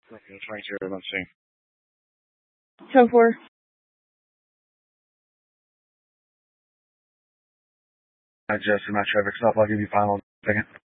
Okay, 22, let's see. 10-4. I adjusted my traffic stop. I'll give you final second.